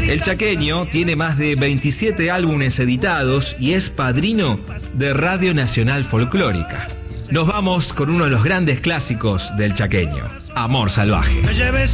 El chaqueño tiene más de 27 álbumes editados y es padrino de Radio Nacional Folclórica. Nos vamos con uno de los grandes clásicos del chaqueño, Amor Salvaje. Me lleves